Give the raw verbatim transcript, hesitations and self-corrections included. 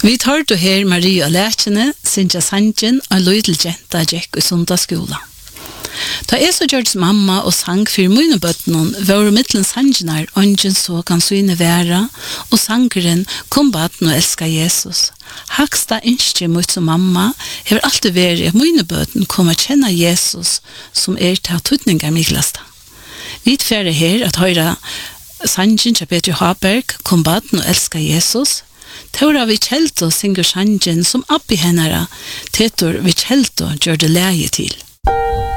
Vi tar då her Maria Lætjene, Sintja Sanjen og Løydel Jenta Jack i sundagsskolen. Da jeg så gjørs mamma og sang for mine bøttene, var mittlen sangenar ånden så kan syne være, og sangeren kom baden og elska Jesus. Haksta innskje mot som mamma hever alltid vært at mine bøttene kom å kjenne Jesus som er til tøtninger miklasta. Vi tfære her at høyre sangen til Peter Haberg kom baden og elska Jesus. Tøra vi kjelto synger sangen som oppi hennara, tetor vi kjelto gjør det leie til.